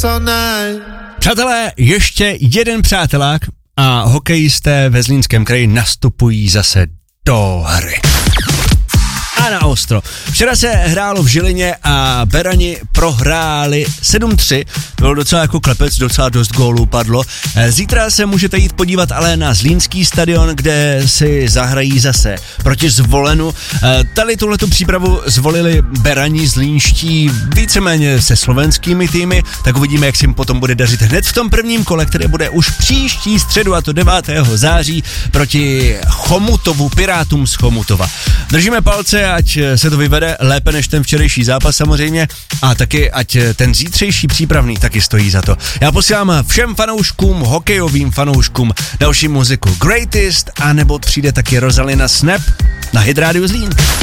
Přátelé, ještě jeden přátelák a hokejisté ve Zlínském kraji nastupují zase do hry. A na ostro. Včera se hrálo v Žilině a Berani prohráli 7-3. Bylo docela jako klepec, docela dost gólů padlo. Zítra se můžete jít podívat ale na Zlínský stadion, kde si zahrají zase proti Zvolenu. Tady tuhletu přípravu zvolili Berani zlínští víceméně se slovenskými týmy, tak uvidíme, jak se jim potom bude dařit hned v tom prvním kole, které bude už příští středu, a to 9. září proti Chomutovu, Pirátům z Chomutova. Držíme palce, ať se to vyvede lépe než ten včerejší zápas samozřejmě a taky ať ten zítřejší přípravný taky stojí za to. Já posílám všem fanouškům, hokejovým fanouškům další muziku Greatest, a nebo přijde taky Rosalina Snap na Hit Radio Zlín.